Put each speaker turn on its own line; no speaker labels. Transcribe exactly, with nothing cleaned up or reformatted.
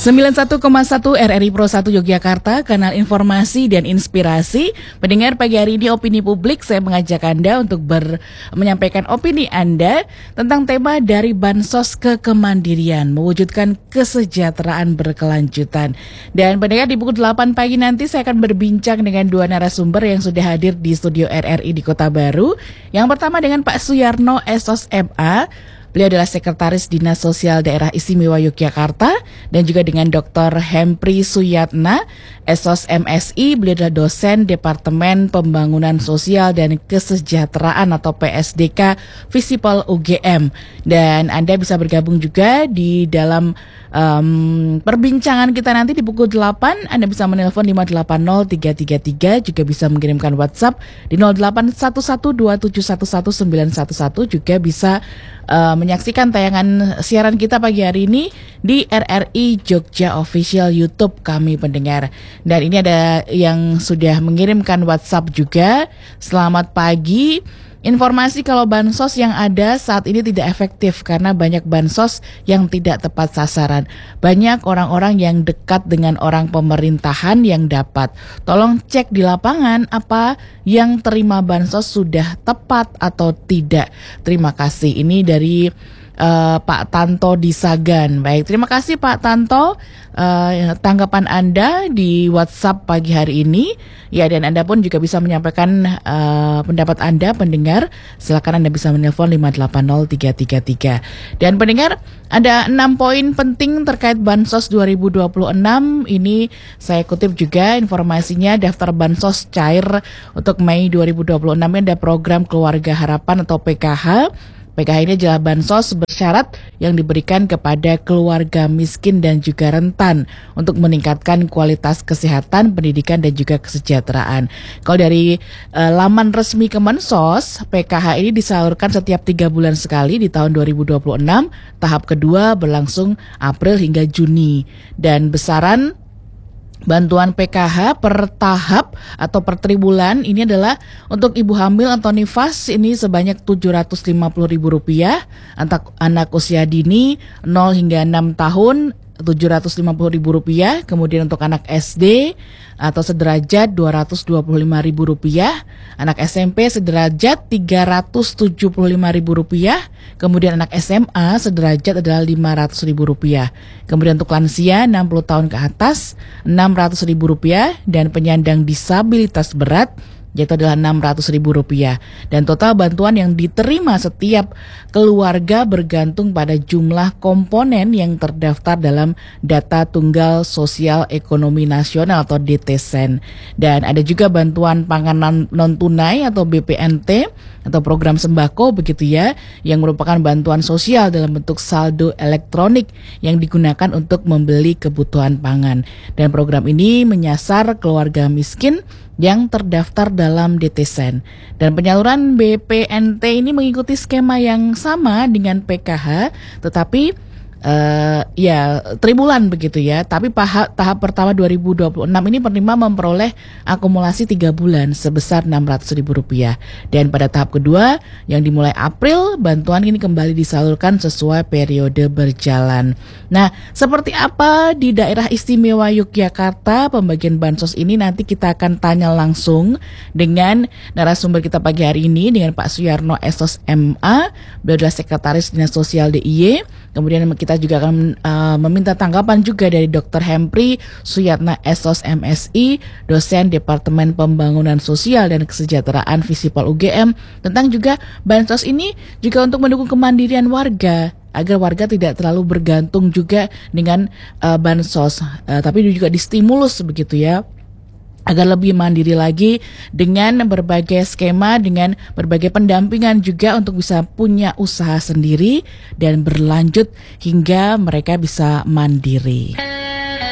sembilan puluh satu koma satu R R I Pro satu Yogyakarta, kanal informasi dan inspirasi. Pendengar pagi hari ini Opini Publik, saya mengajak Anda untuk ber, menyampaikan opini Anda tentang tema dari Bansos ke Kemandirian, mewujudkan kesejahteraan berkelanjutan. Dan pendengar, di pukul delapan pagi nanti saya akan berbincang dengan dua narasumber yang sudah hadir di studio R R I di Kota Baru. Yang pertama dengan Pak Suyarno, S O S M A. Beliau adalah Sekretaris Dinas Sosial Daerah Istimewa Yogyakarta, dan juga dengan Doktor Hempri Suyatna, S O S M S I. Beliau adalah dosen Departemen Pembangunan Sosial dan Kesejahteraan atau P S D K Visipol U G M. Dan Anda bisa bergabung juga di dalam um, perbincangan kita nanti di pukul delapan. Anda bisa menelpon lima delapan nol tiga tiga tiga, juga bisa mengirimkan WhatsApp di nol delapan satu satu dua tujuh satu satu sembilan satu satu, juga bisa Uh, menyaksikan tayangan siaran kita pagi hari ini di R R I Jogja Official YouTube kami, pendengar. Dan ini ada yang sudah mengirimkan WhatsApp juga. Selamat pagi. Informasi kalau bansos yang ada saat ini tidak efektif karena banyak bansos yang tidak tepat sasaran. Banyak orang-orang yang dekat dengan orang pemerintahan yang dapat. Tolong cek di lapangan apa yang terima bansos sudah tepat atau tidak. Terima kasih. Ini dari Uh, Pak Tanto di Sagan. Baik, terima kasih Pak Tanto uh, tanggapan Anda di WhatsApp pagi hari ini. Ya, dan Anda pun juga bisa menyampaikan uh, pendapat Anda, pendengar. Silakan Anda bisa menelpon lima delapan nol tiga tiga tiga. Dan pendengar, ada enam poin penting terkait Bansos dua ribu dua puluh enam. Ini saya kutip juga informasinya. Daftar Bansos cair untuk Mei dua ribu dua puluh enam. Ini ada program Keluarga Harapan atau P K H. P K H ini adalah bansos bersyarat yang diberikan kepada keluarga miskin dan juga rentan untuk meningkatkan kualitas kesehatan, pendidikan, dan juga kesejahteraan. Kalau dari uh, laman resmi Kemensos, P K H ini disalurkan setiap tiga bulan sekali di tahun dua ribu dua puluh enam. Tahap kedua berlangsung April hingga Juni. Dan besaran bantuan P K H per tahap atau per tribulan ini adalah untuk ibu hamil atau nifas ini sebanyak tujuh ratus lima puluh ribu rupiah, untuk anak usia dini nol hingga enam tahun tujuh ratus lima puluh ribu rupiah, kemudian untuk anak S D atau sederajat dua ratus dua puluh lima ribu rupiah, anak S M P sederajat tiga ratus tujuh puluh lima ribu rupiah, kemudian anak S M A sederajat adalah lima ratus ribu rupiah, kemudian untuk lansia enam puluh tahun ke atas enam ratus ribu rupiah, dan penyandang disabilitas berat yaitu adalah enam ratus ribu rupiah. Dan total bantuan yang diterima setiap keluarga bergantung pada jumlah komponen yang terdaftar dalam Data Tunggal Sosial Ekonomi Nasional atau D T S E N. Dan ada juga bantuan pangan non-tunai atau B P N T atau program sembako begitu ya, yang merupakan bantuan sosial dalam bentuk saldo elektronik yang digunakan untuk membeli kebutuhan pangan. Dan program ini menyasar keluarga miskin yang terdaftar dalam D T S E N. Dan penyaluran B P N T ini mengikuti skema yang sama dengan P K H, tetapi uh, ya tribulan begitu ya. Tapi tahap, tahap pertama dua ribu dua puluh enam ini penerima memperoleh akumulasi tiga bulan sebesar enam ratus ribu rupiah. Dan pada tahap kedua yang dimulai April, bantuan ini kembali disalurkan sesuai periode berjalan. Nah, seperti apa di daerah istimewa Yogyakarta pembagian bansos ini, nanti kita akan tanya langsung dengan narasumber kita pagi hari ini, dengan Pak Suyarno, S O S M A. Beliau adalah Sekretaris Dinas Sosial D I Y. Kemudian kita juga akan uh, meminta tanggapan juga dari Doktor Hempri Suyatna, S O S M S I, dosen Departemen Pembangunan Sosial dan Kesejahteraan Visipol U G M, tentang juga bansos ini juga untuk mendukung kemandirian warga, agar warga tidak terlalu bergantung juga dengan uh, bansos, uh, tapi juga distimulus begitu ya, agar lebih mandiri lagi dengan berbagai skema, dengan berbagai pendampingan juga untuk bisa punya usaha sendiri dan berlanjut hingga mereka bisa mandiri.